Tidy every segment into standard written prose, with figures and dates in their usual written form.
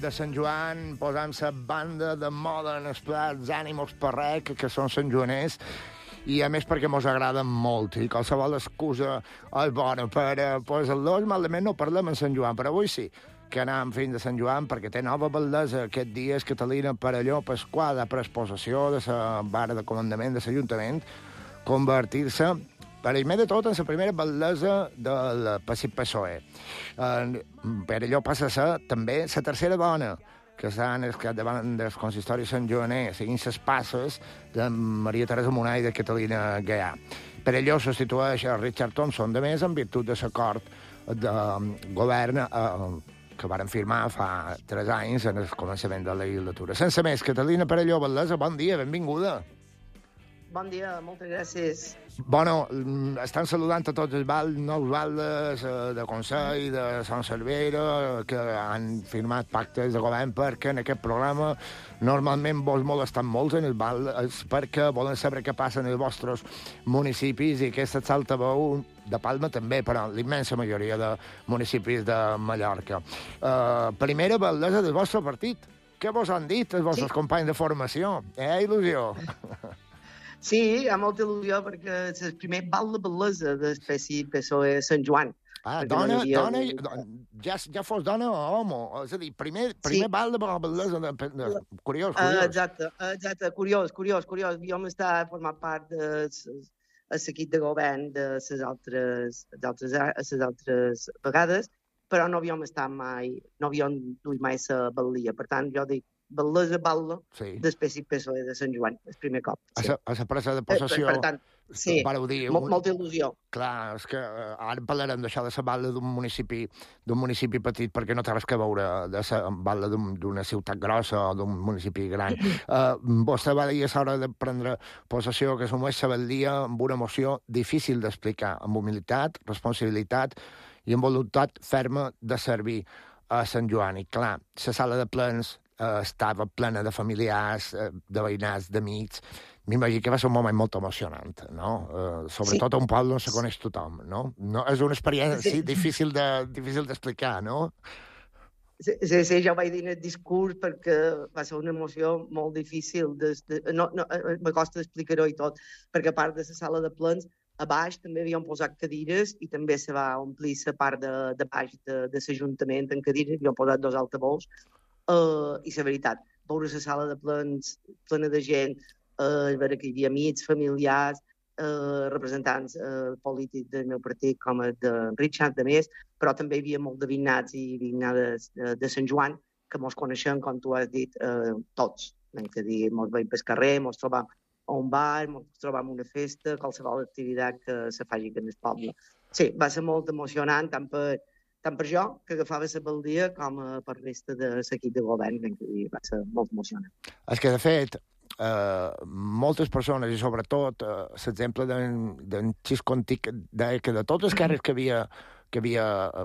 de Sant Joan, posant la banda de moda en els plats ànimos parrec, que són santjoaners, i a més perquè mos agraden molt, i qualsevol excusa és bona per posar-los. Malament no parlem en Sant Joan, però avui sí que anàvem fins a Sant Joan perquè té nova bellesa. Aquest dia és Catalina Parelló Pasqual ha pres possessió de la vara de comandament de l'Ajuntament, convertir-se, per primer de tot, en la primera bellesa del PSOE. Parelló passa a ser també la tercera dona que s'ha esclat davant del consistori santjoaner, seguint les passes de Maria Teresa Munà i de Catalina Gaià. Parelló substitueix a Richard Thompson, de més, en virtut de l'acord de govern que varen firmar fa 3 anys en el començament de la legislatura. Sense més, Catalina Parelló, bellesa, bon dia, benvinguda. Bon dia, moltes gràcies. Bueno, estan saludant a tots els nous baldes de Consell, de Sant Cervera, que han firmat pactes de govern perquè en aquest programa normalment vos molesten molts en els baldes perquè volen saber què passa en els vostres municipis i aquesta saltaveu de Palma també, però l'immensa majoria de municipis de Mallorca. Primera baldesa del vostre partit. Què vos han dit els vostres companys de formació? Il·lusió? Sí, hi ha molta il·lusió perquè és el primer bal de bellesa del PSOE Sant Joan. Dona, ja fos dona o home. És a dir, primer bal de bellesa. Curiós. Exacte, curiós. Jo m'estava formant part del l'equip de govern de les altres vegades, però no havíem estat mai, no havíem duit mai la balia. Per tant, jo dic, bellesa balla del PSOE de Sant Joan, el primer cop. Sí. A la presa de possessió, per tant, sí, dir, molta il·lusió. Clar, és que ara parlarem d'això, de la balla d'un municipi petit, perquè no té res que veure de la balla d'una ciutat grossa o d'un municipi gran. Vostè va dir a l'hora de prendre possessió que assumeix la batllia amb una emoció difícil d'explicar, amb humilitat, responsabilitat i amb voluntat ferma de servir a Sant Joan. I clar, la sala de plens estava plena de familiars, de veïnats, d'amics. M'imagino que va ser un moment molt emocionant, no? Sobretot a un poble on se coneix tothom, no? És una experiència difícil d'explicar, no? Sí, ja ho vaig dir en el discurs perquè va ser una emoció molt difícil. Me costa explicar-ho i tot, perquè a part de la sala de plens, a baix també havien posat cadires i també se va omplir la part de baix de l'Ajuntament en cadires, havien posat 2 altaveus. I la veritat, veure la sala de plens plena de gent, veure que hi havia amics, familiars, representants polítics del meu partit com el de Richard, de més, però també hi havia molt de veïnats i veïnades de Sant Joan que mos coneixem, com tu has dit, tots. És a dir, mos veiem pel carrer, mos trobam a un bar, mos trobam a una festa, qualsevol activitat que se faci en el poble. Sí, va ser molt emocionant, tant per jo, que agafava la baldia, com per resta de l'equip de govern, que va ser molt emocionant. És que, de fet, moltes persones, i sobretot l'exemple d'en Xisco Antic, deia que de tots els càrrecs que havia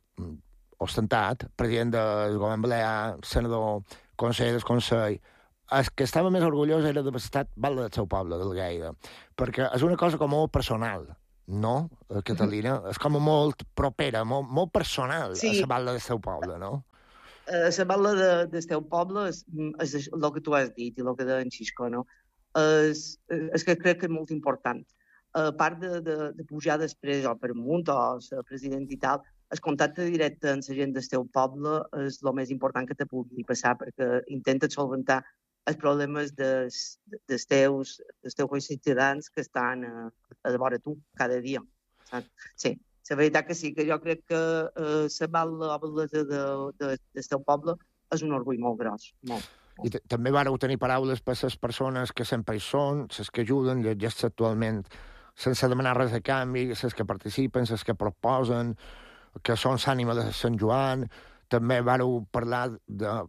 ostentat, president del govern balear, senador, conseller del Consell, el que estava més orgullós era d'haver estat batlle del seu poble, del Lleida, perquè és una cosa com molt personal, no, Catalina? És com molt propera, molt personal, a la batlle del seu poble, no? La batlle del teu poble és el que tu has dit i el que deia en Xisco, no? És que crec que és molt important. A part de pujar després o per amunt o ser president i tal, el contacte directe amb la gent del teu poble és el més important que te pugui passar, perquè intentes solventar els problemes dels teus ciutadans que estan a vora tu cada dia. Sí, la veritat que sí, que jo crec que la bellesa del teu poble és un orgull molt gros. I també vareu tenir paraules per les persones que sempre hi són, les que ajuden, llegeix actualment, sense demanar res a canvi, les que participen, les que proposen, que són l'ànima de Sant Joan. També vareu parlar de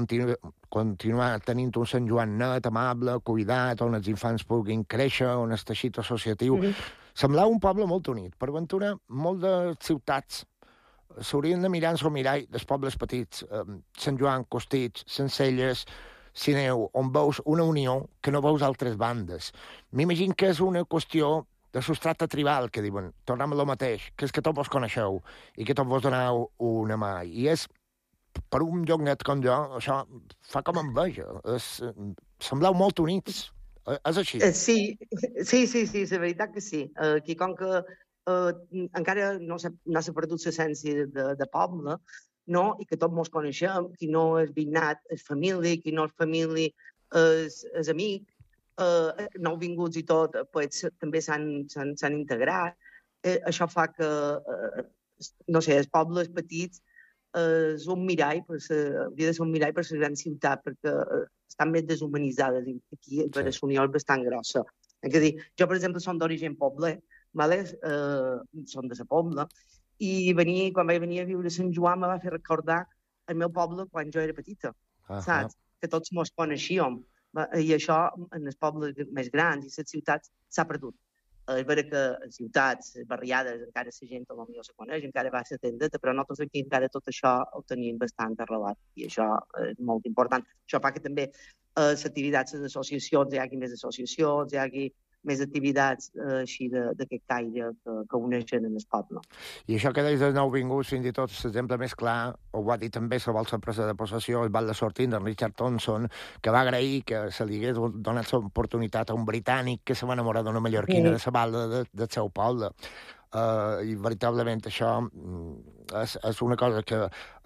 continuar tenint un Sant Joan net, amable, cuidat, on els infants puguin créixer, on el teixit associatiu. Semblava un poble molt unit. Per ventura, molt de ciutats s'haurien de mirar en el mirall dels pobles petits. Sant Joan, Costitx, Sencelles, Sineu, on veus una unió que no veus altres bandes. M'imagino que és una qüestió de substracte tribal, que diuen, tornem a lo mateix, que és que tots vos coneixeu i que tots vos doneu una mà. I és per un lloc net com jo, això fa com enveja. Sembleu molt units. És així? Sí, la veritat que sí. Aquí, com que encara no s'ha perdut l'essència de poble, no? I que tots ens coneixem, qui no és veïnat és família, qui no és família és amic, nouvinguts i tot, pues, també s'han integrat. Això fa que, no sé, els pobles petits és un mirall, hauria de ser un mirall per la gran ciutat, perquè estan més deshumanitzades i aquí la unió és bastant grossa. És a dir, jo, per exemple, som d'origen poble, vale? Som de la Pobla, i quan vaig venir a viure a Sant Joan me va fer recordar el meu poble quan jo era petita, saps? Que tots mos coneixíem. I això en els pobles més grans i les ciutats s'ha perdut. És vera que en ciutats, barriades, encara la gent potser se coneix, encara va a la tendeta, però nosaltres aquí encara tot això ho tenim bastant arrelat i això és molt important. Això fa que també les activitats, les associacions, hi hagi més associacions, hi hagi més activitats així d'aquest caire que uneixen en el poble. I això que deies dels nouvinguts, fins i tot l'exemple més clar, ho va dir també la volta presa de possessió, el bal de sortint d'en Richard Thompson, que va agrair que se li hagués donat l'oportunitat a un britànic que se va enamorar d'una mallorquina de la balda del seu poble. I veritablement això és una cosa que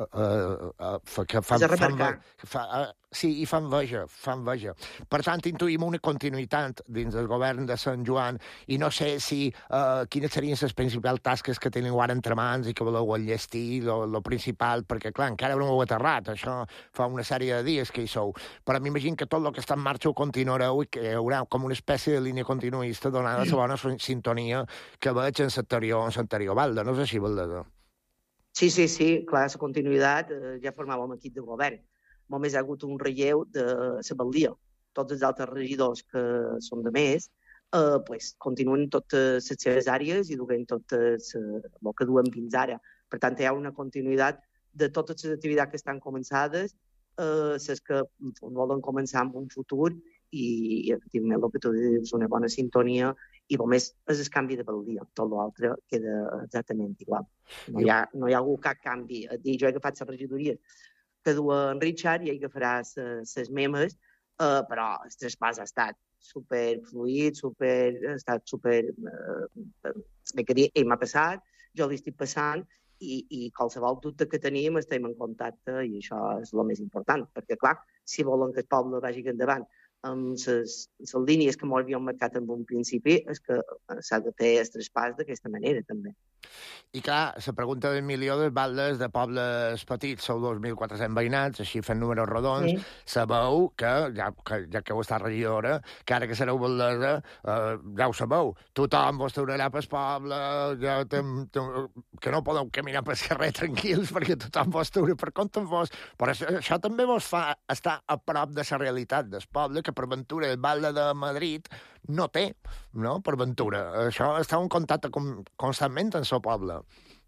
fa sí, i fa enveja. Per tant, intuïm una continuïtat dins del govern de Sant Joan i no sé si quines serien les principals tasques que teniu ara entre mans i que voleu enllestir, lo principal, perquè, clar, encara no ho heu aterrat, això fa una sèrie de dies que hi sou, però m'imagino que tot el que està en marxa ho continuareu i que hi haurà com una espècie de línia continuista donada la bona sintonia que veig en l'anterior balda, no és així, Valdesa? Sí, clar, la continuïtat, ja formàvem equip de govern. Només hi ha hagut un relleu de la baldia. Tots els altres regidors que són de més continuen totes les seves àrees i duent tot el que duen fins ara. Per tant, hi ha una continuïtat de totes les activitats que estan començades, les que volen començar en un futur i efectivament el que tu dius és una bona sintonia i només és el canvi de baldia. Tot l'altre queda exactament igual. No hi ha hagut cap canvi. Jo he agafat les regidories que du en Richard i ell agafarà les memes, però el traspàs ha estat superfluid, ha estat super... Bé que dir, ell m'ha passat, jo li estic passant, i qualsevol dubte que tenim estem en contacte i això és el més important, perquè clar, si volen que el poble vagi endavant amb les línies que m'ho havíem marcat en un principi, és que s'ha de fer el traspàs d'aquesta manera, també. I clar, la pregunta del milió de baldes de pobles petits, sou 2.400 veïnats, així fent números rodons, sabeu que, ja que heu estat regidora, que ara que sereu Valdesa, ja ho sabeu, tothom vos tornarà pel poble, que no podeu caminar pel carrer tranquils perquè tothom vos torna per compte vos, però això també vos fa estar a prop de la realitat del poble, que per ventura el balde de Madrid no té, no?, per ventura. Això està en contacte constantment amb el poble.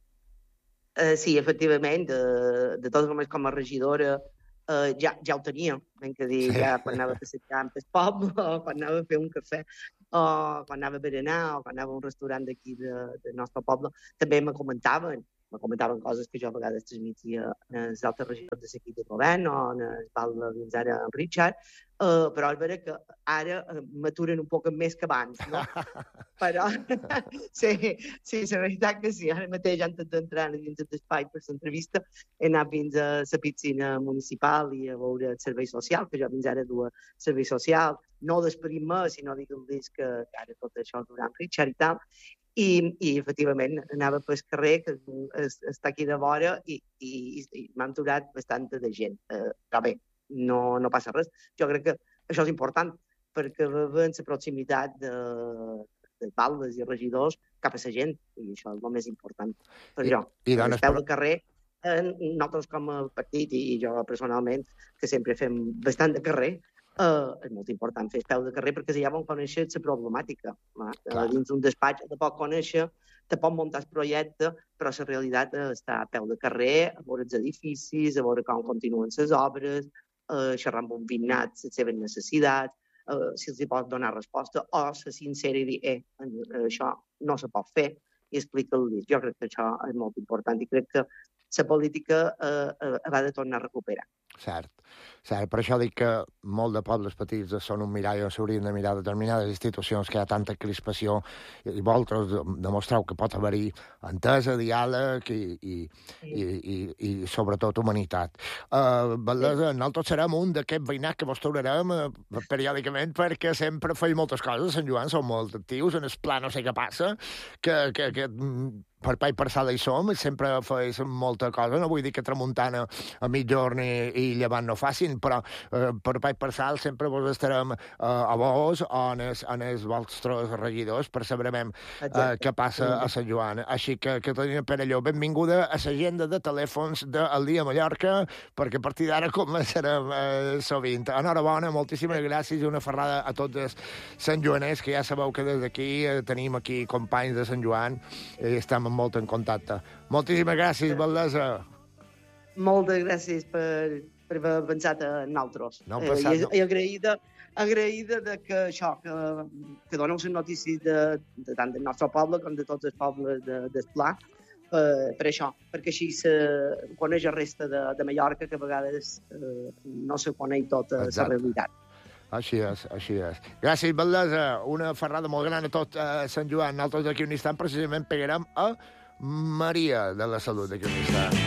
Sí, efectivament, de totes maneres com a regidora ja ho tenia, ben que dir, ja quan anava a passejar pel poble, o quan anava a fer un cafè, o quan anava a berenar, o quan anava a un restaurant d'aquí del nostre poble, també me comentaven coses que jo a vegades transmetia als altres regidors de l'equip de govern o en el balde fins ara en Richard, però és vera que ara m'aturen un poc més que abans, no? Però sí, la veritat que sí, ara mateix antes d'entrar dins l'espai per l'entrevista he anat fins a la piscina municipal i a veure el servei social, que jo fins ara duia servei social, no despedir-me, sinó dir-los que ara tot això durant Richard i tal, i efectivament anava pel carrer, que està aquí de vora, i m'han aturat bastanta de gent. Però bé, no passa res. Jo crec que això és important, perquè veuen la proximitat de baldes i regidors cap a la gent, i això és el més important per jo. El peu de carrer, nosaltres com a partit i jo personalment, que sempre fem bastant de carrer, és molt important fer el peu de carrer perquè ja vam conèixer la problemàtica. Dins d'un despatx te pot conèixer, te pot muntar el projecte, però la realitat està a peu de carrer, a veure els edificis, a veure com continuen les obres, xerrar amb un veïnat, les seves necessitats, si els hi pot donar resposta, o ser sincera i dir, això no se pot fer, i explicar-los. Jo crec que això és molt important i crec que la política va de tornar a recuperar. Cert. Per això dic que molt de pobles petits són un mirall on s'haurien de mirar determinades institucions que hi ha tanta crispació i vosaltres demostreu que pot haver-hi entesa, diàleg i sobretot humanitat. Nosaltres serem un d'aquests veïnats que vos tornarem periòdicament perquè sempre feim moltes coses. A Sant Joan som molt actius, en el pla no sé què passa, que per pa i per sala hi som, sempre feis molta cosa, no vull dir que tramuntana a mitjorn i llevant no facin, però per pa i per sal sempre vos estarem a vos o en els vostres regidors per saber què passa a Sant Joan. Així que, Catalina Perelló, benvinguda a l'agenda de telèfons del Dia a Mallorca, perquè a partir d'ara començarem sovint. Enhorabona, moltíssimes gràcies i una ferrada a tots els santjoaners, que ja sabeu que des d'aquí tenim aquí companys de Sant Joan i estem molt en contacte. Moltíssimes gràcies, Valdesa. Moltes gràcies per haver pensat en nosaltres. No, I agraïda de que això, que doneu les notícies de tant del nostre poble com de tots els pobles del Pla, per això, perquè així se coneix la resta de Mallorca, que a vegades no se coneix tota la realitat. Així és. Gràcies, Valdesa. Una ferrada molt gran a tot Sant Joan. Nosaltres d'aquí un instant precisament pegarem a Maria de la Salut d'aquí un instant.